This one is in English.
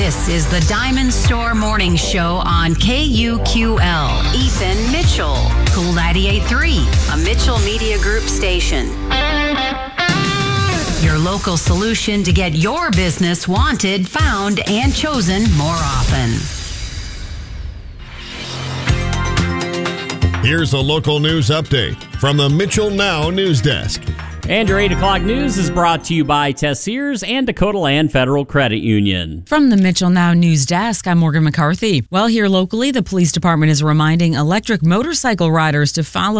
This is the Diamond Store Morning Show on KUQL. Ethan Mitchell, Cool 98.3, a Mitchell Media Group station. Your local solution to get your business wanted, found, and chosen more often. Here's a local news update from the Mitchell Now News Desk. And your 8 o'clock news is brought to you by Tessiers and Dakota Land Federal Credit Union. From the Mitchell Now News Desk, I'm Morgan McCarthy. Well, here locally, the police department is reminding electric motorcycle riders to follow